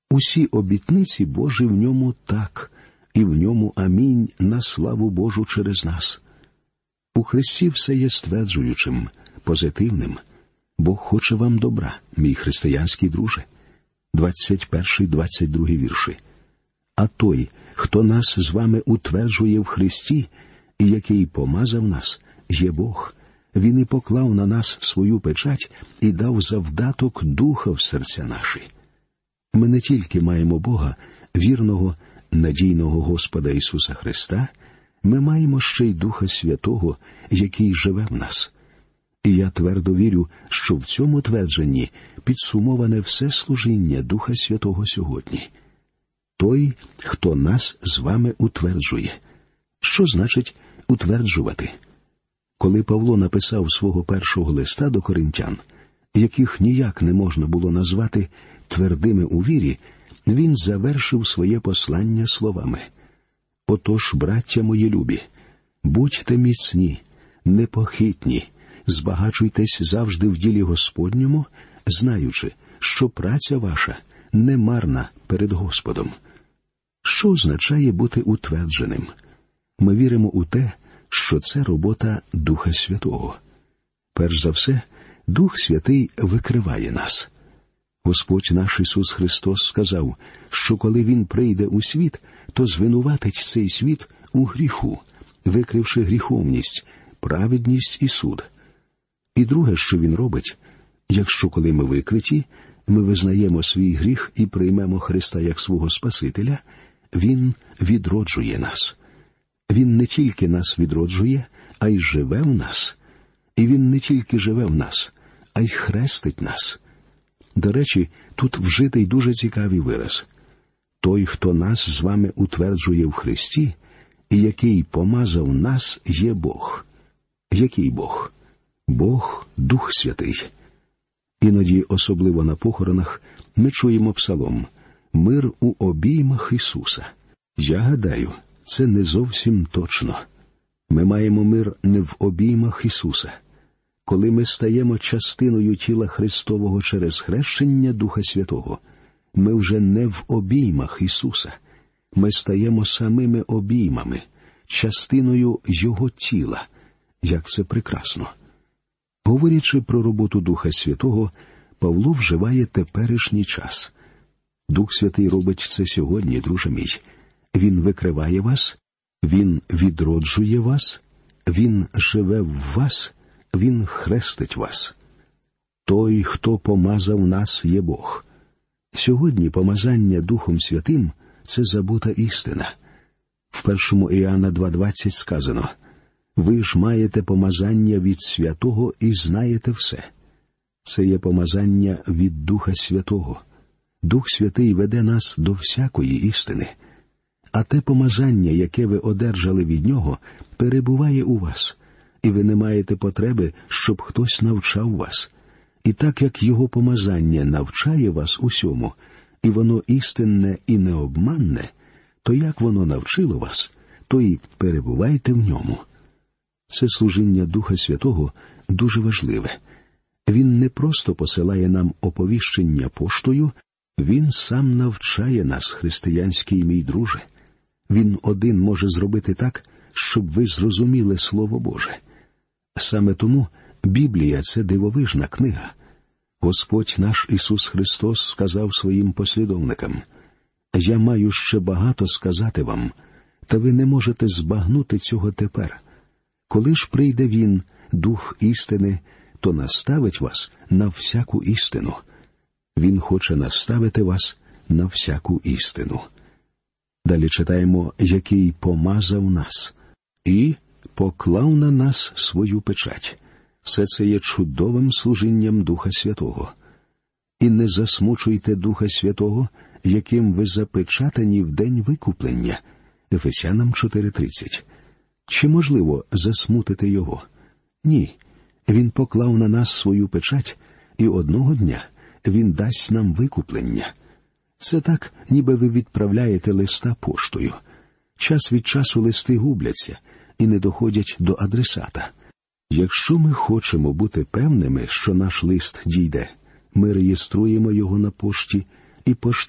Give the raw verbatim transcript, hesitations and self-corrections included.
Усі обітниці Божі в ньому так, і в ньому амінь на славу Божу через нас. У Христі все є стверджуючим, позитивним. Бог хоче вам добра, мій християнський друже. двадцять перший двадцять другий вірші. А той, хто нас з вами утверджує в Христі, і який помазав нас, є Бог. Він і поклав на нас свою печать і дав завдаток Духа в серця наші. Ми не тільки маємо Бога, вірного, надійного Господа Ісуса Христа, ми маємо ще й Духа Святого, який живе в нас. І я твердо вірю, що в цьому твердженні підсумоване все служіння Духа Святого сьогодні. Той, хто нас з вами утверджує. Що значить утверджувати? Коли Павло написав свого першого листа до коринтян, яких ніяк не можна було назвати твердими у вірі, він завершив своє послання словами: «Отож, браття мої любі, будьте міцні, непохитні, збагачуйтесь завжди в ділі Господньому, знаючи, що праця ваша не марна перед Господом». Що означає бути утвердженим? Ми віримо у те, що це робота Духа Святого. Перш за все, Дух Святий викриває нас. Господь наш Ісус Христос сказав, що коли Він прийде у світ, то звинуватить цей світ у гріху, викривши гріховність, праведність і суд. І друге, що Він робить, якщо коли ми викриті, ми визнаємо свій гріх і приймемо Христа як свого Спасителя, Він відроджує нас. Він не тільки нас відроджує, а й живе в нас. І Він не тільки живе в нас, а й хрестить нас. До речі, тут вжитий дуже цікавий вираз. Той, хто нас з вами утверджує в Христі, і який помазав нас, є Бог. Який Бог? Бог – Дух Святий. Іноді, особливо на похоронах, ми чуємо псалом «Мир у обіймах Ісуса». Я гадаю, це не зовсім точно. Ми маємо мир не в обіймах Ісуса. Коли ми стаємо частиною тіла Христового через хрещення Духа Святого, ми вже не в обіймах Ісуса. Ми стаємо самими обіймами, частиною Його тіла. Як це прекрасно! Говорячи про роботу Духа Святого, Павло вживає теперішній час. Дух Святий робить це сьогодні, друже мій. Він викриває вас, Він відроджує вас, Він живе в вас, Він хрестить вас. Той, хто помазав нас, є Бог. Сьогодні помазання Духом Святим – це забута істина. В першому Іоанна два двадцять сказано: «Ви ж маєте помазання від Святого і знаєте все». Це є помазання від Духа Святого. Дух Святий веде нас до всякої істини. А те помазання, яке ви одержали від Нього, перебуває у вас, і ви не маєте потреби, щоб хтось навчав вас. І так як Його помазання навчає вас усьому, і воно істинне і необманне, то як воно навчило вас, то і перебувайте в ньому. Це служіння Духа Святого дуже важливе. Він не просто посилає нам оповіщення поштою, Він сам навчає нас, християнський мій друже. Він один може зробити так, щоб ви зрозуміли Слово Боже. Саме тому Біблія – це дивовижна книга. Господь наш Ісус Христос сказав своїм послідовникам: «Я маю ще багато сказати вам, та ви не можете збагнути цього тепер. Коли ж прийде Він, Дух істини, то наставить вас на всяку істину». Він хоче наставити вас на всяку істину. Далі читаємо, який помазав нас і поклав на нас свою печать. Все це є чудовим служінням Духа Святого. І не засмучуйте Духа Святого, яким ви запечатані в день викуплення. Ефесянам чотири тридцять. Чи можливо засмутити Його? Ні. Він поклав на нас свою печать, і одного дня Він дасть нам викуплення. Це так, ніби ви відправляєте листа поштою. Час від часу листи губляться і не доходять до адресата. Якщо ми хочемо бути певними, що наш лист дійде, ми реєструємо його на пошті, і поштар